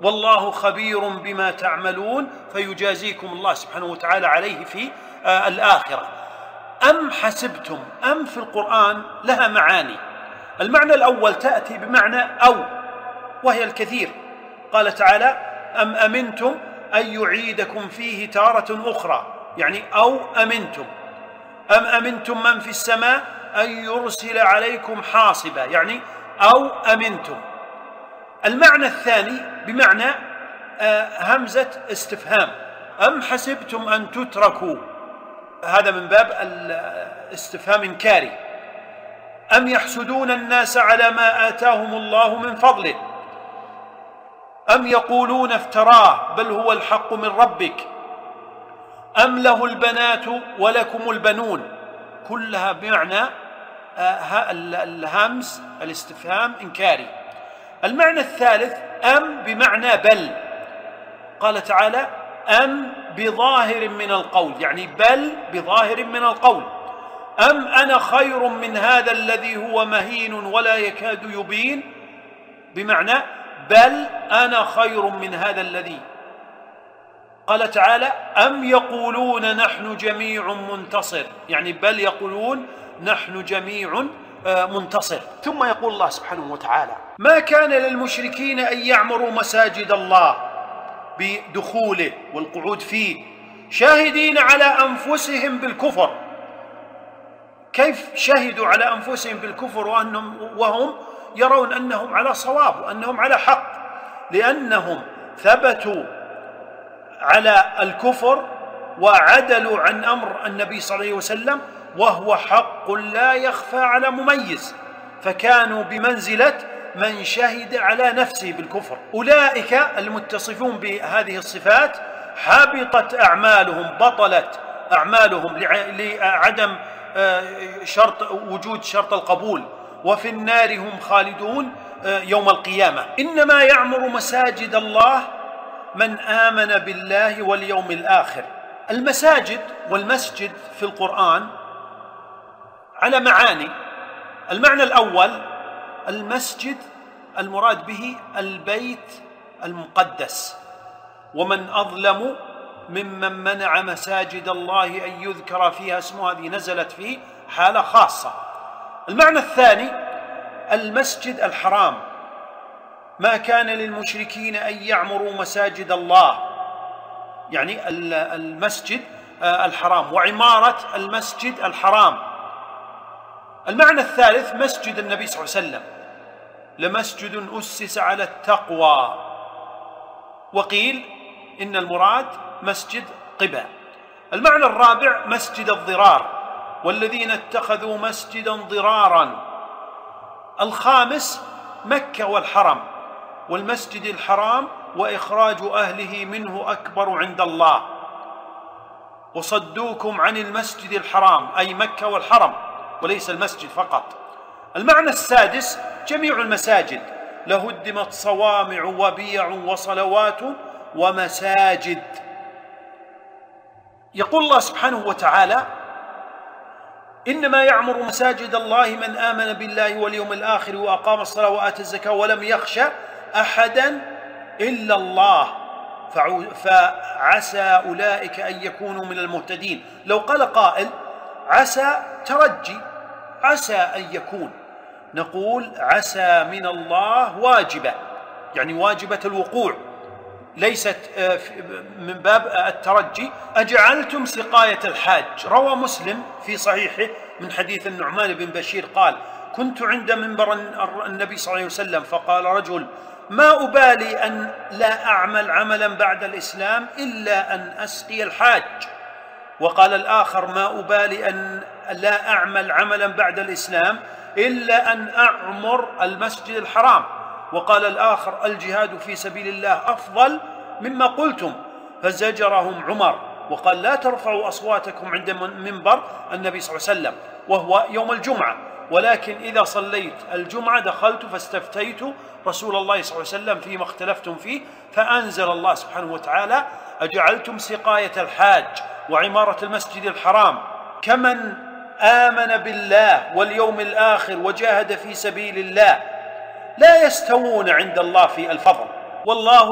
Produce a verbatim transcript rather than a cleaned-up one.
والله خبير بما تعملون فيجازيكم الله سبحانه وتعالى عليه في آه الآخرة. أم حسبتم، أم في القرآن لها معاني. المعنى الأول تأتي بمعنى أو، وهي الكثير. قال تعالى: أم أمنتم أن يعيدكم فيه تارة أخرى، يعني أو أمنتم. أم أمنتم من في السماء أن يرسل عليكم حاصبا، يعني أو أمنتم. المعنى الثاني بمعنى همزة استفهام: أم حسبتم أن تتركوا، هذا من باب الاستفهام إنكاري. أم يحسدون الناس على ما آتاهم الله من فضله، أم يقولون افتراه بل هو الحق من ربك، أم له البنات ولكم البنون. كلها بمعنى الهمز الاستفهام إنكاري. المعنى الثالث أم بمعنى بل. قال تعالى: أم بظاهر من القول، يعني بل بظاهر من القول. أم أنا خير من هذا الذي هو مهين ولا يكاد يبين، بمعنى بل أنا خير من هذا الذي. قال تعالى: أم يقولون نحن جميع منتصر، يعني بل يقولون نحن جميع منتصر. ثم يقول الله سبحانه وتعالى: ما كان للمشركين أن يعمروا مساجد الله بدخوله والقعود فيه شاهدين على أنفسهم بالكفر. كيف شهدوا على أنفسهم بالكفر وأنهم وهم يرون أنهم على صواب وأنهم على حق؟ لأنهم ثبتوا على الكفر وعدلوا عن أمر النبي صلى الله عليه وسلم، وهو حق لا يخفى على مميز، فكانوا بمنزلة من شهد على نفسه بالكفر. أولئك المتصفون بهذه الصفات حبطت أعمالهم، بطلت أعمالهم لعدم شرط وجود شرط القبول، وفي النار هم خالدون يوم القيامة. إنما يعمر مساجد الله من آمن بالله واليوم الآخر. المساجد والمسجد في القرآن على معاني. المعنى الأول: المسجد المراد به البيت المقدس، ومن أظلم ممن منع مساجد الله أن يذكر فيها اسمه، هذه نزلت في حالة خاصة. المعنى الثاني: المسجد الحرام، ما كان للمشركين أن يعمروا مساجد الله، يعني المسجد الحرام وعمارة المسجد الحرام. المعنى الثالث: مسجد النبي صلى الله عليه وسلم، لمسجد أسس على التقوى. وقيل إن المراد مسجد قباء. المعنى الرابع: مسجد الضرار، والذين اتخذوا مسجدا ضرارا. الخامس: مكة والحرم، والمسجد الحرام وإخراج أهله منه أكبر عند الله، وصدوكم عن المسجد الحرام، أي مكة والحرم وليس المسجد فقط. المعنى السادس: جميع المساجد، لهدمت صوامع وبيع وصلوات ومساجد. يقول الله سبحانه وتعالى: إنما يعمر مساجد الله من آمن بالله واليوم الآخر وأقام الصلاة وآتى الزكاة ولم يخش أحدا إلا الله فعسى أولئك أن يكونوا من المهتدين. لو قال قائل عسى ترجي، عسى أن يكون، نقول عسى من الله واجبة، يعني واجبة الوقوع، ليست من باب الترجي. أجعلتم سقاية الحاج. روى مسلم في صحيحه من حديث النعمان بن بشير قال: كنت عند منبر النبي صلى الله عليه وسلم فقال رجل: ما أبالي أن لا أعمل عملا بعد الإسلام إلا أن أسقي الحاج. وقال الآخر: ما أبالي أن لا أعمل عملا بعد الإسلام إلا أن أعمر المسجد الحرام. وقال الآخر: الجهاد في سبيل الله أفضل مما قلتم. فزجرهم عمر وقال: لا ترفعوا أصواتكم عند منبر النبي صلى الله عليه وسلم وهو يوم الجمعة، ولكن إذا صليت الجمعة دخلت فاستفتيت رسول الله صلى الله عليه وسلم فيما اختلفتم فيه، فأنزل الله سبحانه وتعالى: أجعلتم سقاية الحاج وعمارة المسجد الحرام كمن آمن بالله واليوم الآخر وجاهد في سبيل الله لا يستوون عند الله في الفضل، والله